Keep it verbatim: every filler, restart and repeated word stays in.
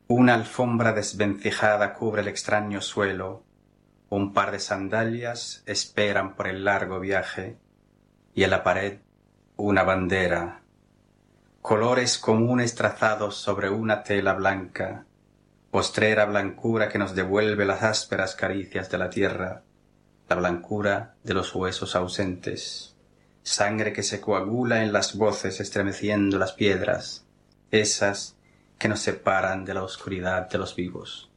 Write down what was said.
Una alfombra desvencijada cubre el extraño suelo, un par de sandalias esperan por el largo viaje, y en la pared una bandera, colores comunes trazados sobre una tela blanca, postrera blancura que nos devuelve las ásperas caricias de la tierra, la blancura de los huesos ausentes, sangre que se coagula en las voces estremeciendo las piedras, esas que nos separan de la oscuridad de los vivos.